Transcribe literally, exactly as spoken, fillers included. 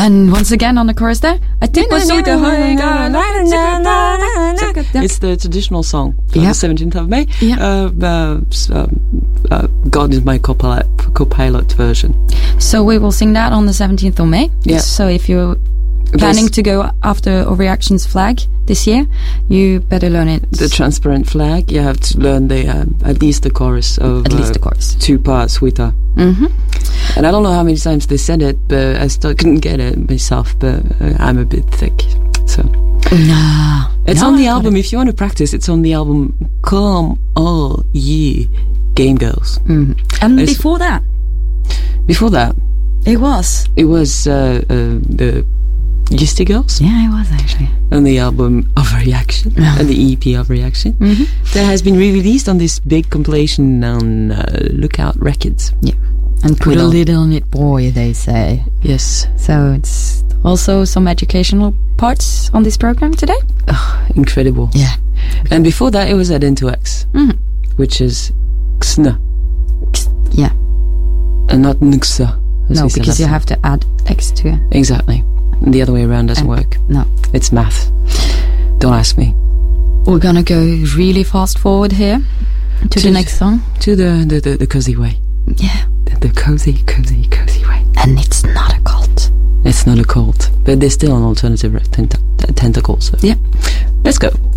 And once again on the chorus there, I think was so It's the traditional song for Yeah. the seventeenth of May. Yeah. Uh, uh, s- um, uh, God is my co-pilot, co-pilot version. So we will sing that on the seventeenth of May. Yeah. So if you're planning to go after Overreaction's flag this year, you better learn it. The transparent flag. You have to learn the um, at least the chorus of At least uh, the chorus. two parts with her. Mm-hmm. And I don't know how many times they said it, but I still couldn't get it myself. But uh, I'm a bit thick, so Nah. it's No, on the I got album. If you want to practice, it's on the album. Come all ye game girls. it. Mhm. And It's- before that, Before that, it was. it was uh, uh, the Yeasty Girls Yeah, it was actually. on the album Overreaction and the E P Overreaction. Mm-hmm. That has been re-released on this big compilation on uh, Lookout Records. Yeah. And put With a all- lid on it, boy, they say. Yes, So it's also some educational parts on this program today. incredible. Yeah. And before that, it was at Into X, Mhm. which is Xna, Yeah. and not Nxa. as No, we said because last you time. have to add X to it. Exactly. And the other way around doesn't And- work. No. It's math. Don't ask me. We're gonna go really fast forward here to the To- next song. To the the, the, the cozy way. Yeah. The, the cozy, cozy, cozy way. And it's not a cult. It's not a cult, but there's still an alternative tent- tentacle. So Yeah. let's go.